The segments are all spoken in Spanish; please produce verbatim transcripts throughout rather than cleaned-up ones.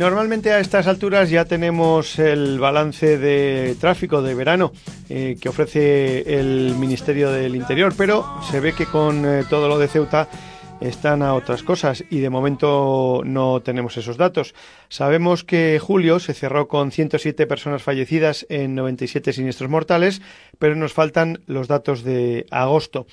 Normalmente a estas alturas ya tenemos el balance de tráfico de verano eh, que ofrece el Ministerio del Interior, pero se ve que con eh, todo lo de Ceuta están a otras cosas y de momento no tenemos esos datos. Sabemos que julio se cerró con ciento siete personas fallecidas en noventa y siete siniestros mortales, pero nos faltan los datos de agosto.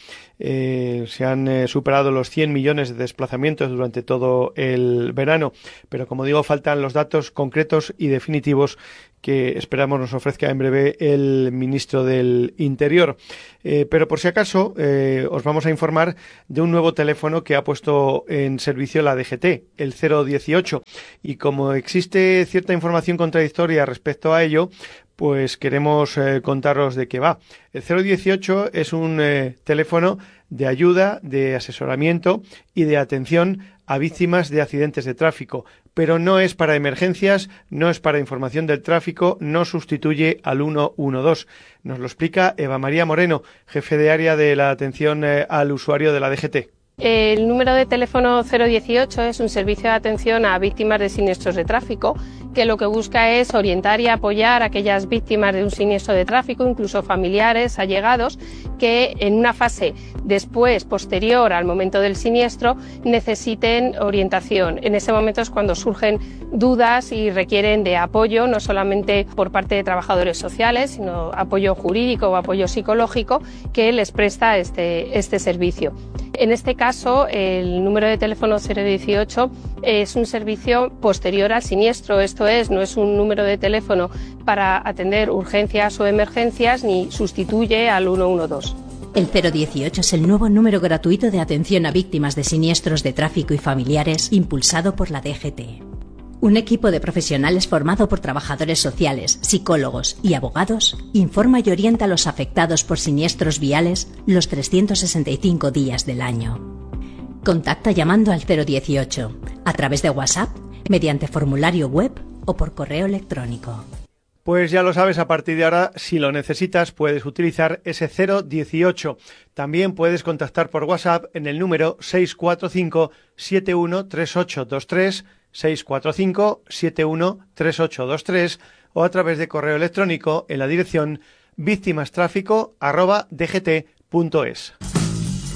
Eh, se han eh, superado los cien millones de desplazamientos durante todo el verano, pero como digo, faltan los datos concretos y definitivos que esperamos nos ofrezca en breve el ministro del Interior. Eh, pero por si acaso, eh, os vamos a informar de un nuevo teléfono que ha puesto en servicio la D G T, el cero dieciocho. Y como existe cierta información contradictoria respecto a ello, pues queremos eh, contaros de qué va. El cero dieciocho es un eh, teléfono de ayuda, de asesoramiento y de atención a víctimas de accidentes de tráfico, pero no es para emergencias, no es para información del tráfico, no sustituye al ciento doce. Nos lo explica Eva María Moreno, jefe de área de la atención eh, al usuario de la D G T. El número de teléfono cero dieciocho es un servicio de atención a víctimas de siniestros de tráfico que lo que busca es orientar y apoyar a aquellas víctimas de un siniestro de tráfico, incluso familiares, allegados, que en una fase después, posterior al momento del siniestro, necesiten orientación. En ese momento es cuando surgen dudas y requieren de apoyo, no solamente por parte de trabajadores sociales, sino apoyo jurídico o apoyo psicológico que les presta este, este servicio. En este caso, el número de teléfono cero dieciocho es un servicio posterior al siniestro, esto es, no es un número de teléfono para atender urgencias o emergencias ni sustituye al ciento doce. El cero dieciocho es el nuevo número gratuito de atención a víctimas de siniestros de tráfico y familiares impulsado por la D G T. Un equipo de profesionales formado por trabajadores sociales, psicólogos y abogados informa y orienta a los afectados por siniestros viales los trescientos sesenta y cinco días del año. Contacta llamando al cero dieciocho, a través de WhatsApp, mediante formulario web o por correo electrónico. Pues ya lo sabes, a partir de ahora, si lo necesitas, puedes utilizar ese cero dieciocho. También puedes contactar por WhatsApp en el número seis cuatro cinco, siete uno tres ocho dos tres, seis cuatro cinco, siete uno tres ocho dos tres o a través de correo electrónico en la dirección víctimastrafico arroba d g t punto es.